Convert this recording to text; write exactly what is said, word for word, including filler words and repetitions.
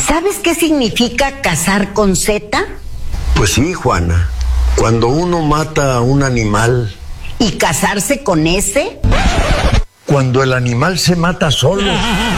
¿Sabes qué significa cazar con Z? Pues sí, Juana. Cuando uno mata a un animal. ¿Y casarse con S? Cuando el animal se mata solo.